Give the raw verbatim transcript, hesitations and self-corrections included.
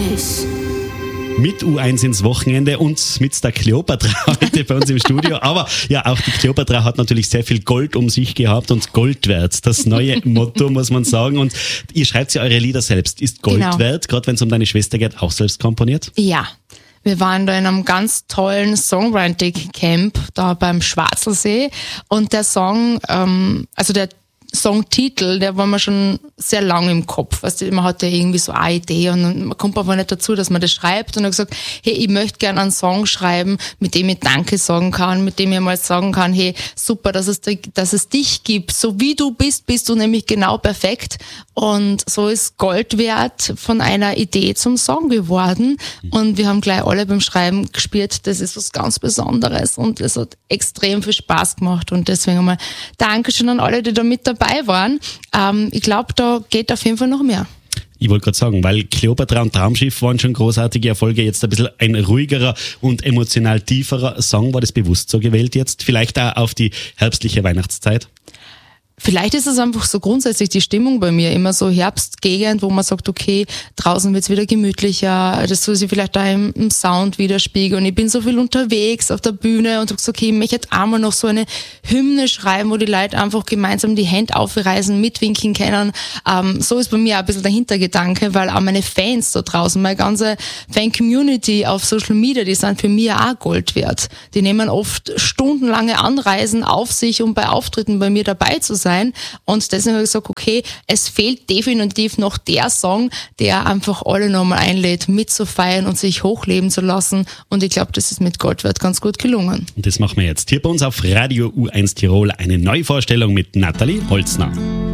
Tennis. Mit U eins ins Wochenende und mit der Kleopatra heute bei uns im Studio. Aber ja, auch die Kleopatra hat natürlich sehr viel Gold um sich gehabt und Gold wert. Das neue Motto, muss man sagen. Und ihr schreibt ja eure Lieder selbst. Ist Gold Genau. wert, gerade wenn es um deine Schwester geht, auch selbst komponiert? Ja, wir waren da in einem ganz tollen Songwriting-Camp da beim Schwarzelsee und der Song, ähm, also der Songtitel, der war mir schon sehr lang im Kopf. Weißt du, man hat ja irgendwie so eine Idee und man kommt aber nicht dazu, dass man das schreibt. Und ich habe gesagt, hey, ich möchte gerne einen Song schreiben, mit dem ich Danke sagen kann, mit dem ich mal sagen kann, hey, super, dass es, dass es dich gibt. So wie du bist, bist du nämlich genau perfekt. Und so ist Gold wert von einer Idee zum Song geworden. Und wir haben gleich alle beim Schreiben gespürt, das ist was ganz Besonderes. Und es hat extrem viel Spaß gemacht. Und deswegen einmal Dankeschön an alle, die da mit dabei waren. Ähm, ich glaube, da geht auf jeden Fall noch mehr. Ich wollte gerade sagen, weil Kleopatra und Traumschiff waren schon großartige Erfolge, jetzt ein bisschen ein ruhigerer und emotional tieferer Song. War das bewusst so gewählt jetzt? Vielleicht auch auf die herbstliche Weihnachtszeit? Vielleicht ist es einfach so grundsätzlich die Stimmung bei mir, immer so Herbstgegend, wo man sagt, okay, draußen wird's wieder gemütlicher, das soll sich vielleicht da im, im Sound widerspiegeln. Und ich bin so viel unterwegs auf der Bühne und sag so, okay, ich möchte jetzt einmal noch so eine Hymne schreiben, wo die Leute einfach gemeinsam die Hände aufreißen, mitwinken können. Ähm, so ist bei mir auch ein bisschen der Hintergedanke, weil auch meine Fans da draußen, meine ganze Fan-Community auf Social Media, die sind für mich auch Gold wert. Die nehmen oft stundenlange Anreisen auf sich, um bei Auftritten bei mir dabei zu sein. Sein. Und deswegen habe ich gesagt, okay, es fehlt definitiv noch der Song, der einfach alle nochmal einlädt, mitzufeiern und sich hochleben zu lassen. Und ich glaube, das ist mit Goldwert ganz gut gelungen. Und das machen wir jetzt hier bei uns auf Radio U eins Tirol. Eine Neuvorstellung mit Nathalie Holzner.